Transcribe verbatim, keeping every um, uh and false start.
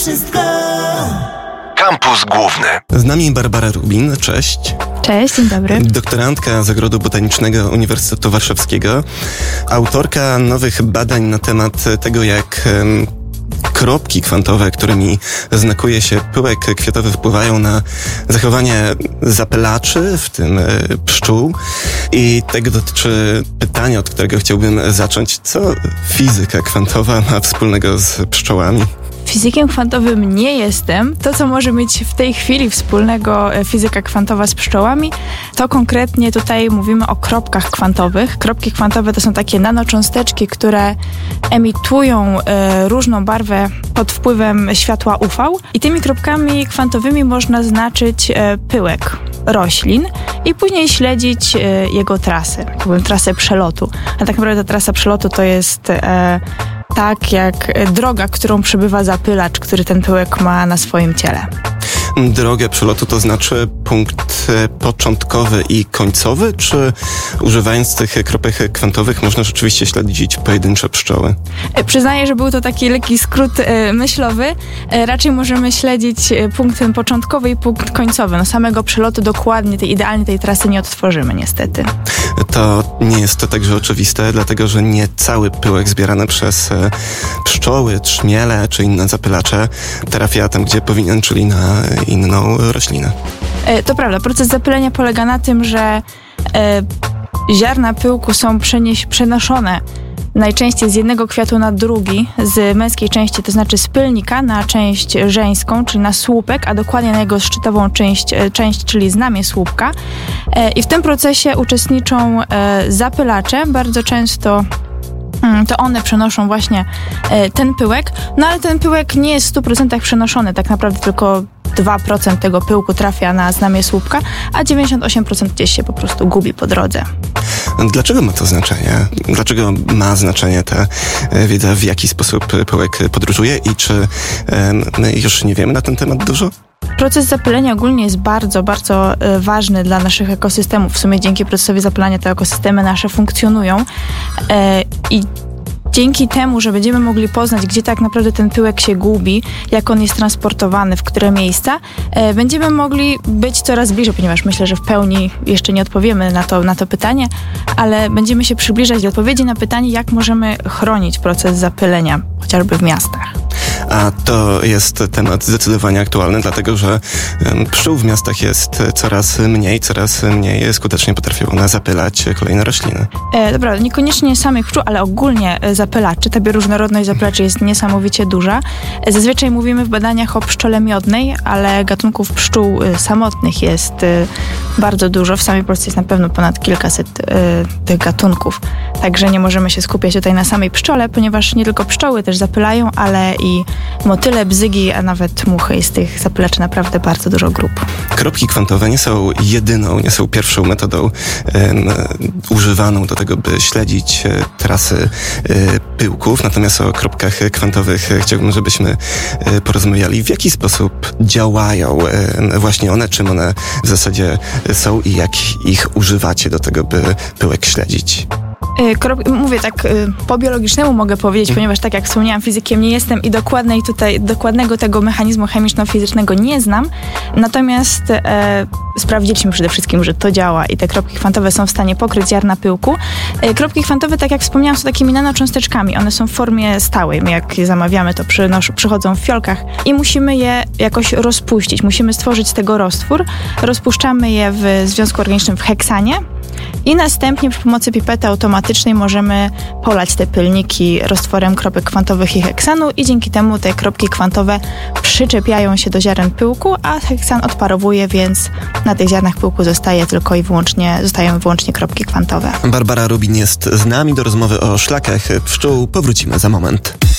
Wszystko. Kampus Główny. Z nami Barbara Rubin, cześć. Cześć, dzień dobry. Doktorantka Zagrodu Botanicznego Uniwersytetu Warszawskiego, autorka nowych badań na temat tego, jak um, kropki kwantowe, którymi znakuje się pyłek kwiatowy, wpływają na zachowanie zapylaczy, w tym e, pszczół. I tego dotyczy pytanie, od którego chciałbym zacząć. Co fizyka kwantowa ma wspólnego z pszczołami? Fizykiem kwantowym nie jestem. To, co może mieć w tej chwili wspólnego fizyka kwantowa z pszczołami, to konkretnie tutaj mówimy o kropkach kwantowych. Kropki kwantowe to są takie nanocząsteczki, które emitują e, różną barwę pod wpływem światła U V i tymi kropkami kwantowymi można znaczyć e, pyłek roślin i później śledzić e, jego trasę, tak powiem, trasę przelotu. A tak naprawdę ta trasa przelotu to jest e, tak jak droga, którą przebywa zapylacz, który ten pyłek ma na swoim ciele. Drogę przelotu to znaczy punkt początkowy i końcowy, czy używając tych kropek kwantowych można rzeczywiście śledzić pojedyncze pszczoły? Przyznaję, że był to taki lekki skrót e, myślowy. E, raczej możemy śledzić punkt ten początkowy i punkt końcowy. No samego przelotu dokładnie, tej idealnie tej trasy nie odtworzymy niestety. To nie jest to także oczywiste, dlatego że nie cały pyłek zbierany przez e, pszczoły, trzmiele czy inne zapylacze trafia tam, gdzie powinien, czyli na inną roślinę. E, to prawda. Proces zapylenia polega na tym, że e, ziarna pyłku są przenieś, przenoszone najczęściej z jednego kwiatu na drugi, z męskiej części, to znaczy z pylnika na część żeńską, czyli na słupek, a dokładnie na jego szczytową część, część czyli znamię słupka. E, I w tym procesie uczestniczą e, zapylacze, bardzo często to one przenoszą właśnie e, ten pyłek, no ale ten pyłek nie jest w stu procentach przenoszony, tak naprawdę tylko dwa procent tego pyłku trafia na znamię słupka, a dziewięćdziesiąt osiem procent gdzieś się po prostu gubi po drodze. Dlaczego ma to znaczenie? Dlaczego ma znaczenie ta wiedza, w jaki sposób pyłek podróżuje i czy my już nie wiemy na ten temat dużo? Proces zapylenia ogólnie jest bardzo, bardzo e, ważny dla naszych ekosystemów. W sumie dzięki procesowi zapylania te ekosystemy nasze funkcjonują e, i dzięki temu, że będziemy mogli poznać, gdzie tak naprawdę ten pyłek się gubi, jak on jest transportowany, w które miejsca, e, będziemy mogli być coraz bliżej, ponieważ myślę, że w pełni jeszcze nie odpowiemy na to, na to pytanie, ale będziemy się przybliżać do odpowiedzi na pytanie, jak możemy chronić proces zapylenia, chociażby w miastach. A to jest temat zdecydowanie aktualny, dlatego że pszczół w miastach jest coraz mniej, coraz mniej skutecznie potrafią one zapylać kolejne rośliny. E, dobra, niekoniecznie samych pszczół, ale ogólnie zapylaczy. Ta bioróżnorodność zapylaczy jest niesamowicie duża. Zazwyczaj mówimy w badaniach o pszczole miodnej, ale gatunków pszczół samotnych jest bardzo dużo. W samej Polsce jest na pewno ponad kilkaset e, tych gatunków. Także nie możemy się skupiać tutaj na samej pszczole, ponieważ nie tylko pszczoły też zapylają, ale i motyle, bzygi, a nawet muchy. Jest tych zapylaczy naprawdę bardzo dużo grup. Kropki kwantowe nie są jedyną, nie są pierwszą metodą um, używaną do tego, by śledzić e, trasy e, pyłków. Natomiast o kropkach kwantowych e, chciałbym, żebyśmy e, porozmawiali. W jaki sposób działają e, właśnie one, czym one w zasadzie są i jak ich używacie do tego, by pyłek śledzić? Mówię tak po biologicznemu mogę powiedzieć, ponieważ tak jak wspomniałam, fizykiem nie jestem i dokładnej tutaj, dokładnego tego mechanizmu chemiczno-fizycznego nie znam. Natomiast e, sprawdziliśmy przede wszystkim, że to działa i te kropki kwantowe są w stanie pokryć ziarna pyłku. E, kropki kwantowe, tak jak wspomniałam, są takimi nanocząsteczkami. One są w formie stałej. My jak je zamawiamy, to przynosz, przychodzą w fiolkach i musimy je jakoś rozpuścić. Musimy stworzyć z tego roztwór. Rozpuszczamy je w związku organicznym w heksanie. I następnie przy pomocy pipety automatycznej możemy polać te pylniki roztworem kropek kwantowych i heksanu i dzięki temu te kropki kwantowe przyczepiają się do ziaren pyłku, a heksan odparowuje, więc na tych ziarnach pyłku zostaje tylko i wyłącznie, zostają wyłącznie kropki kwantowe. Barbara Rubin jest z nami. Do rozmowy o szlakach pszczół powrócimy za moment.